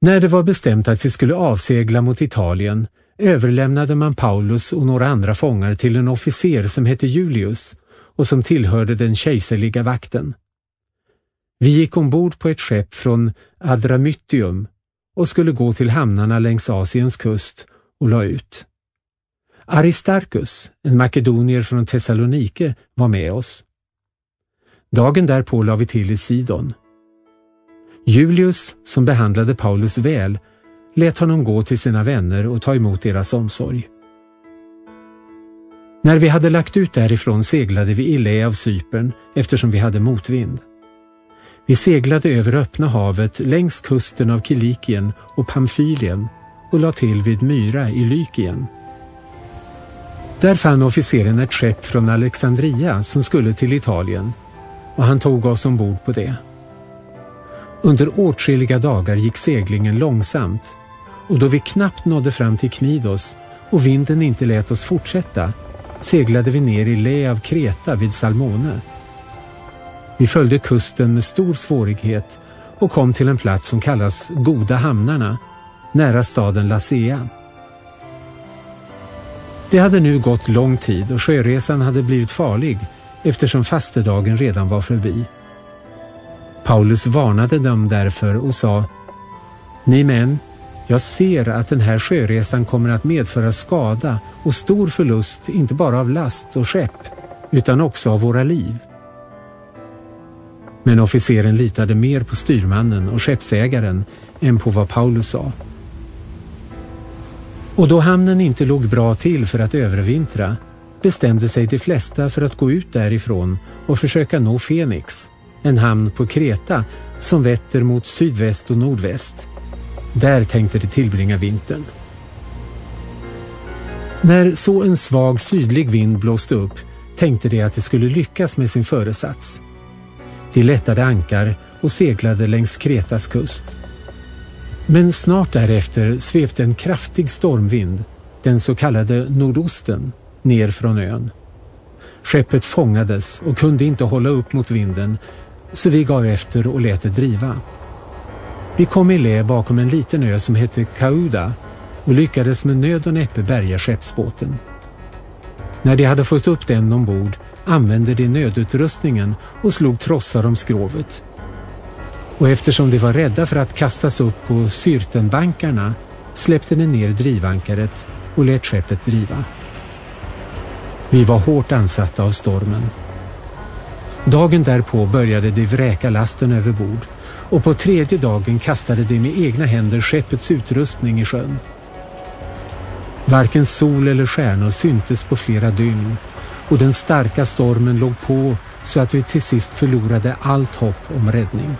När det var bestämt att vi skulle avsegla mot Italien överlämnade man Paulus och några andra fångar till en officer som hette Julius och som tillhörde den kejserliga vakten. Vi gick ombord på ett skepp från Adramyttium och skulle gå till hamnarna längs Asiens kust och la ut. Aristarchus, en makedonier från Thessalonike, var med oss. Dagen därpå la vi till i Sidon. Julius, som behandlade Paulus väl, lät honom gå till sina vänner och ta emot deras omsorg. När vi hade lagt ut därifrån seglade vi illa av Cypern eftersom vi hade motvind. Vi seglade över öppna havet längs kusten av Kilikien och Pamfylien och la till vid Myra i Lykien. Där fann officeren ett skepp från Alexandria som skulle till Italien och han tog oss ombord på det. Under åtskilliga dagar gick seglingen långsamt och då vi knappt nådde fram till Knidos och vinden inte lät oss fortsätta seglade vi ner i lä av Kreta vid Salmone. Vi följde kusten med stor svårighet och kom till en plats som kallas Goda hamnarna, nära staden Lasea. Det hade nu gått lång tid och sjöresan hade blivit farlig eftersom fastedagen redan var förbi. Paulus varnade dem därför och sa: Ni män, jag ser att den här sjöresan kommer att medföra skada och stor förlust inte bara av last och skepp utan också av våra liv. Men officeren litade mer på styrmannen och skeppsägaren än på vad Paulus sa. Och då hamnen inte låg bra till för att övervintra bestämde sig de flesta för att gå ut därifrån och försöka nå Fenix, en hamn på Kreta som vetter mot sydväst och nordväst. Där tänkte de tillbringa vintern. När så en svag sydlig vind blåste upp tänkte de att de skulle lyckas med sin föresats. De lättade ankar och seglade längs Kretas kust. Men snart därefter svepte en kraftig stormvind, den så kallade nordosten, ner från ön. Skeppet fångades och kunde inte hålla upp mot vinden, så vi gav efter och lät det driva. Vi kom i lä bakom en liten ö som hette Cauda och lyckades med nöd och näppe bärga skeppsbåten. När de hade fått upp den ombord använde de nödutrustningen och slog trossar om skrovet. Och eftersom de var rädda för att kastas upp på Syrtenbankarna släppte de ner drivankaret och lät skeppet driva. Vi var hårt ansatta av stormen. Dagen därpå började de vräka lasten över bord och på tredje dagen kastade de med egna händer skeppets utrustning i sjön. Varken sol eller stjärnor syntes på flera dygn och den starka stormen låg på så att vi till sist förlorade allt hopp om räddning.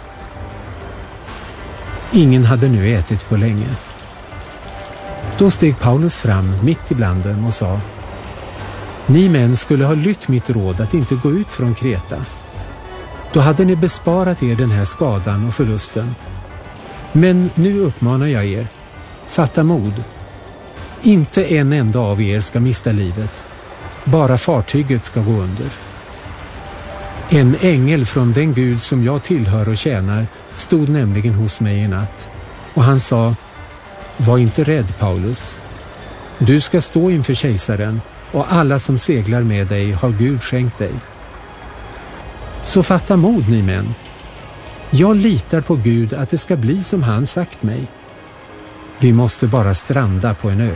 Ingen hade nu ätit på länge. Då steg Paulus fram mitt ibland dem och sa: Ni män skulle ha lytt mitt råd att inte gå ut från Kreta. Då hade ni besparat er den här skadan och förlusten. Men nu uppmanar jag er, fatta mod. Inte en enda av er ska mista livet. Bara fartyget ska gå under. En ängel från den Gud som jag tillhör och tjänar stod nämligen hos mig i natt. Och han sa: Var inte rädd, Paulus. Du ska stå inför kejsaren och alla som seglar med dig har Gud skänkt dig. Så fatta mod, ni män. Jag litar på Gud att det ska bli som han sagt mig. Vi måste bara stranda på en ö.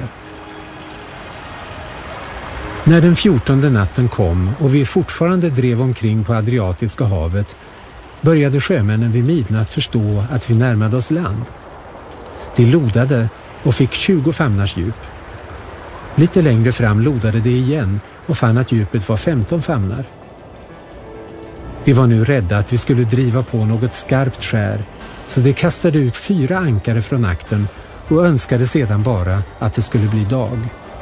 När den 14:e natten kom och vi fortfarande drev omkring på Adriatiska havet började sjömännen vid midnatt förstå att vi närmade oss land. De lodade och fick 20 famnars djup. Lite längre fram lodade de igen och fann att djupet var 15 famnar. De var nu rädda att vi skulle driva på något skarpt skär, så de kastade ut 4 ankare från akten och önskade sedan bara att det skulle bli dag.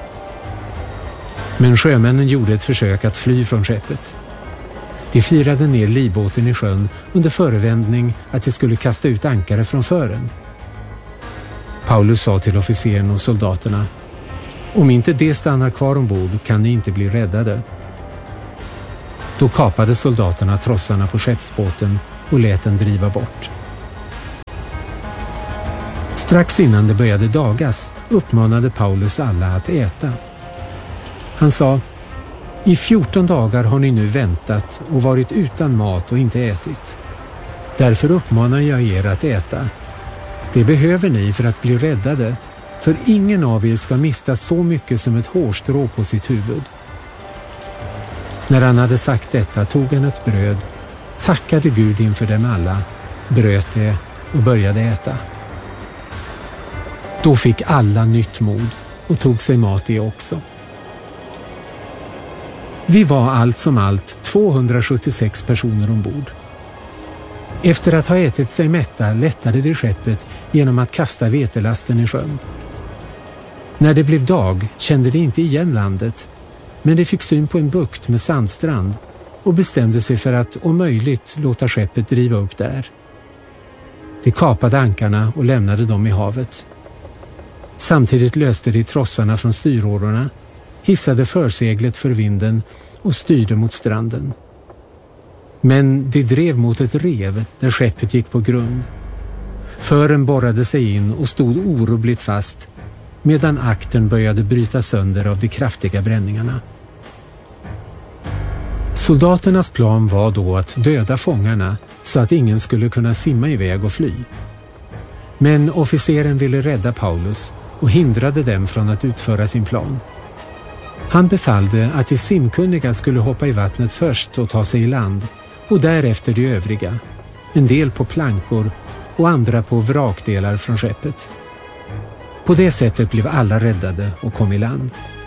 Men sjömännen gjorde ett försök att fly från skeppet. De firade ner livbåten i sjön under förevändning att de skulle kasta ut ankare från fören. Paulus sa till officeren och soldaterna: Om inte det stannar kvar ombord kan ni inte bli räddade. Då kapade soldaterna trossarna på skeppsbåten och lät den driva bort. Strax innan det började dagas uppmanade Paulus alla att äta. Han sa: "I 14 dagar har ni nu väntat och varit utan mat och inte ätit. Därför uppmanar jag er att äta. Det behöver ni för att bli räddade, för ingen av er ska mista så mycket som ett hårstrå på sitt huvud." När han hade sagt detta tog han ett bröd, tackade Gud inför dem alla, bröt det och började äta. Då fick alla nytt mod och tog sig mat det också. Vi var allt som allt 276 personer ombord. Efter att ha ätit sig mätta lättade de skeppet genom att kasta vetelasten i sjön. När det blev dag kände de inte igen landet, men de fick syn på en bukt med sandstrand och bestämde sig för att om möjligt låta skeppet driva upp där. De kapade ankarna och lämnade dem i havet. Samtidigt löste de trossarna från styrårorna, hissade förseglet för vinden och styrde mot stranden. Men de drev mot ett rev där skeppet gick på grund. Fören borrade sig in och stod orubbligt fast, medan aktern började bryta sönder av de kraftiga bränningarna. Soldaternas plan var då att döda fångarna så att ingen skulle kunna simma iväg och fly. Men officeren ville rädda Paulus och hindrade dem från att utföra sin plan. Han befallde att de simkunniga skulle hoppa i vattnet först och ta sig i land, och därefter de övriga, en del på plankor och andra på vrakdelar från skeppet. På det sättet blev alla räddade och kom i land.